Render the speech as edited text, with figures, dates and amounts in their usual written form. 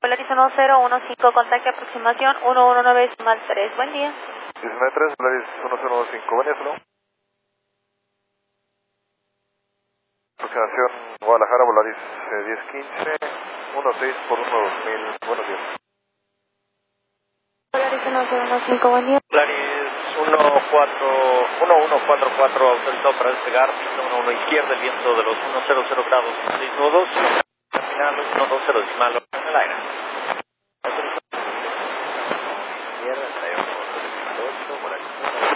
Volaris 1015, contacto aproximación 119.3. Buen día. 19.3, Volaris 1015, buen día, salud. Aproximación Guadalajara, Volaris 1015, 16 por 1 2000, buenos días. Volaris 1015, buen día. Volaris 1144 autorizado para despegar, pista 11 izquierda, el viento de los 100 grados, 6 nudos, terminal 120 decimal en el aire. Autorizado. Izquierda, 8, Volaris